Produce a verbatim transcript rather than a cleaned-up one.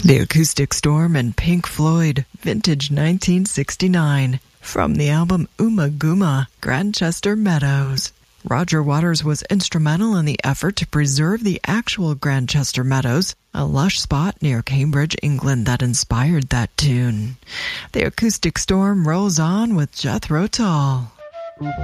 The Acoustic Storm and Pink Floyd, vintage nineteen sixty-nine, from the album Ummagumma, Grantchester Meadows. Roger Waters was instrumental in the effort to preserve the actual Grantchester Meadows, a lush spot near Cambridge, England that inspired that tune. The Acoustic Storm rolls on with Jethro Tull.